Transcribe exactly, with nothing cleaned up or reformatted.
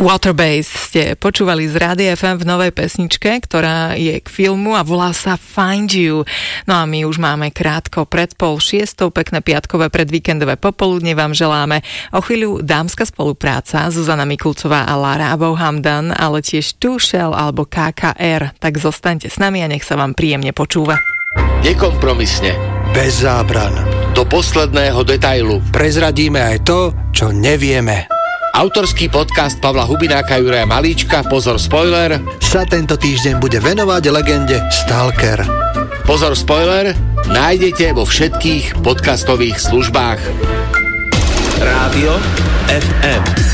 Waterbase ste počúvali z Rádia ef em v novej pesničke, ktorá je k filmu a volá sa Find You. No a my už máme krátko pred pol šiestou, pekné piatkové predvíkendové popoludne vám želáme. O chvíľu dámska spolupráca, Zuzana Mikulcová a Lara Abou Hamdan, ale tiež Tušel alebo ká ká er. Tak zostaňte s nami a nech sa vám príjemne počúva. Nekompromisne. Bez zábran. Do posledného detailu. Prezradíme aj to, čo nevieme. Autorský podcast Pavla Hubináka, Juraja Malíčka, pozor spoiler, sa tento týždeň bude venovať legende Stalker. Pozor spoiler, nájdete vo všetkých podcastových službách. Rádio ef em.